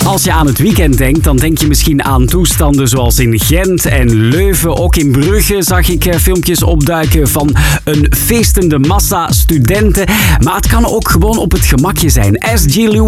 Als je aan het weekend denkt, dan denk je misschien aan toestanden zoals in Gent en Leuven. Ook in Brugge zag ik filmpjes opduiken van een feestende massa studenten. Maar het kan ook gewoon op het gemakje zijn. Ask G. Lewis